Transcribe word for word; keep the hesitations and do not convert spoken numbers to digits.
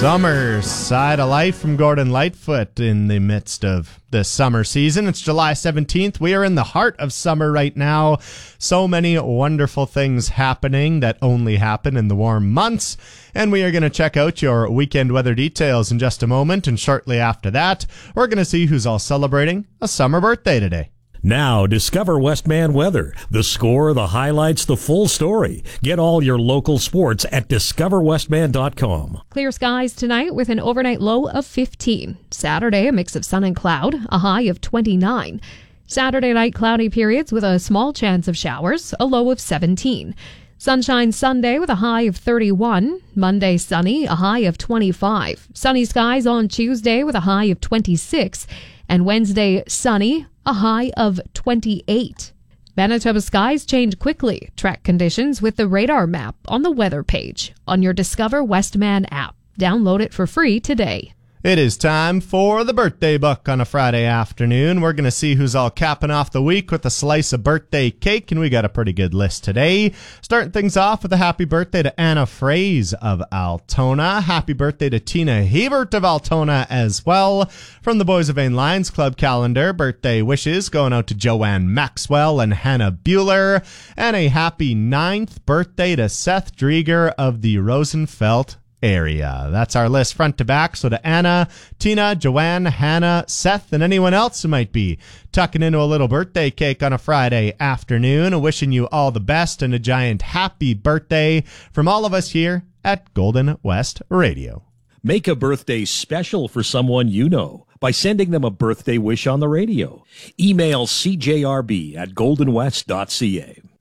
Summer side of life from Gordon Lightfoot in the midst of this summer season. It's July seventeenth. We are in the heart of summer right now. So many wonderful things happening that only happen in the warm months. And we are going to check out your weekend weather details in just a moment. And shortly after that, we're going to see who's all celebrating a summer birthday today. Now, discover Westman Weather. The score, the highlights, the full story. Get all your local sports at discover westman dot com. Clear skies tonight with an overnight low of fifteen. Saturday, a mix of sun and cloud, a high of twenty-nine. Saturday night, cloudy periods with a small chance of showers, a low of seventeen. Sunshine Sunday with a high of thirty-one. Monday, sunny, a high of twenty-five. Sunny skies on Tuesday with a high of twenty-six. And Wednesday, sunny, a high of twenty-eight. Manitoba skies change quickly. Track conditions with the radar map on the weather page on your Discover Westman app. Download it for free today. It is time for the birthday book on a Friday afternoon. We're going to see who's all capping off the week with a slice of birthday cake, and we got a pretty good list today. Starting things off with a happy birthday to Anna Fraze of Altona. Happy birthday to Tina Hebert of Altona as well. From the Boys of Vain Lions Club calendar, birthday wishes going out to Joanne Maxwell and Hannah Bueller. And a happy ninth birthday to Seth Drieger of the Rosenfeld area. That's our list front to back. So to Anna, Tina, Joanne, Hannah, Seth, and anyone else who might be tucking into a little birthday cake on a Friday afternoon, wishing you all the best and a giant happy birthday from all of us here at Golden West Radio. Make a birthday special for someone you know by sending them a birthday wish on the radio. Email c j r b at golden west dot c a.